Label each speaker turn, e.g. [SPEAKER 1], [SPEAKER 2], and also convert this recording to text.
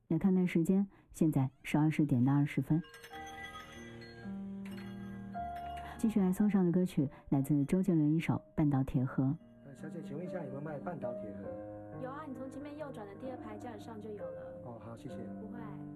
[SPEAKER 1] 来看看时间，现在是20点20分。继续来送上的歌曲来自周杰伦一首《半岛铁盒》。
[SPEAKER 2] 小姐，请问一下有没有卖半岛铁盒？
[SPEAKER 3] 有啊，你从前面右转的第2排架子上就有了。
[SPEAKER 2] 哦，好，谢谢。
[SPEAKER 3] 不会。